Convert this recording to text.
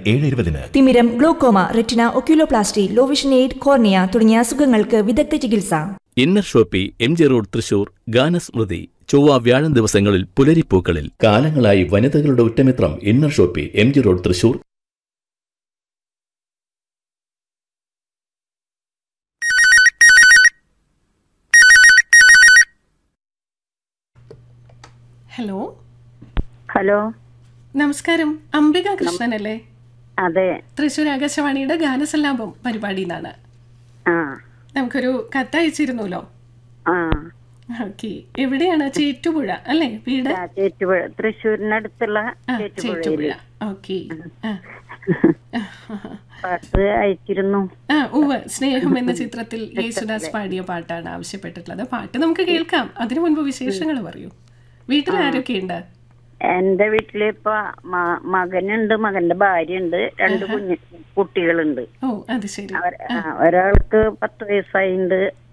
7:20. തിമിരം, glaucoma, retina, oculoplasty, low vision aid, cornea തുടങ്ങിയ അസുഖങ്ങൾക്ക് വിദഗ്ധ ചികിത്സ. Inner Shopee, MG road, Thrissur. ഗാനസ്മൃതി ചൊവ്വ വ്യാഴം ദിവസങ്ങളിൽ പുലരിപ്പൂക്കളിൽ. കാലങ്ങളായി വനിതകളുടെ ഉറ്റമിത്രം inner Shopee, MG road, Thrissur. Hello. Hello, നമസ്കാരം. അംബിക കൃഷ്ണനല്ലേ? അതെ. തൃശ്ശൂർ ആകാശവാണിയുടെ ഗാനസല്ലാപം പരിപാടിയിലാണ്. നമുക്കൊരു കത്തയച്ചിരുന്നല്ലോ. ഓക്കെ. എവിടെയാണ്? ചേറ്റുപുഴ അല്ലേ വീട്? ചേറ്റുപുഴ, തൃശ്ശൂരിനടുത്തുള്ള ചേറ്റുപുഴ. ഓക്കെ. പാട്ട് അയച്ചിരുന്നു. സ്നേഹം എന്ന ചിത്രത്തിൽ യേശുദാസ് പാടിയ പാട്ടാണ് ആവശ്യപ്പെട്ടിട്ടുള്ളത്. പാട്ട് നമുക്ക് കേൾക്കാം. അതിനു മുൻപ് വിശേഷങ്ങൾ പറയൂ. വീട്ടിൽ ആരൊക്കെയുണ്ട്? എന്റെ വീട്ടില് ഇപ്പൊ മകനുണ്ട്, മകന്റെ ഭാര്യ ഉണ്ട്, 2 കുട്ടികളുണ്ട്. ഓ, അത് ശരി. ഒരാൾക്ക് 10 വയസ്സായിണ്ട്,